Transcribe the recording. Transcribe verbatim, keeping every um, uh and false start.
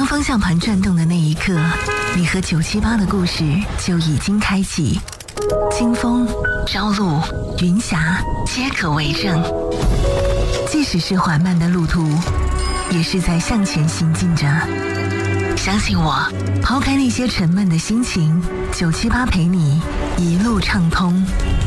当方向盘转动的那一刻，你和九七八的故事就已经开启。清风、朝露、云霞皆可为证。即使是缓慢的路途，也是在向前行进着。相信我，抛开那些沉闷的心情，九七八陪你一路畅通。